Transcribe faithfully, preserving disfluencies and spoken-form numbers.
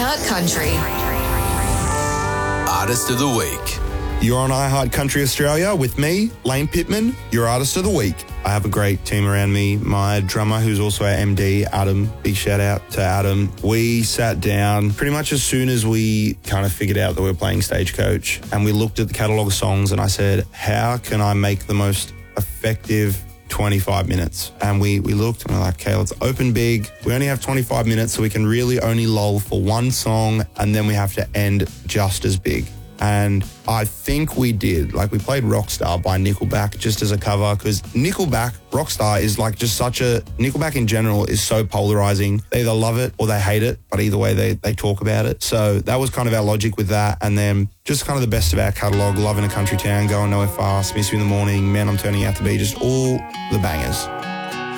iHeart Country. Artist of the Week. You're on iHeart Country Australia with me, Lane Pittman, your Artist of the Week. I have a great team around me. My drummer, who's also our M D, Adam. Big shout out to Adam. We sat down pretty much as soon as we kind of figured out that we were playing Stagecoach, and we looked at the catalogue of songs, and I said, how can I make the most effective twenty-five minutes? And we, we looked and we're like, okay, let's open big. We only have twenty-five minutes, so we can really only lull for one song, and then we have to end just as big. And I think we did. Like, we played Rockstar by Nickelback just as a cover, because Nickelback, Rockstar is like just such a... Nickelback in general is so polarizing. They either love it or they hate it, but either way they, they talk about it. So that was kind of our logic with that. And then just kind of the best of our catalogue, Love in a Country Town, Going Nowhere Fast, Miss You in the Morning, Man I'm Turning Out to Be, just all the bangers.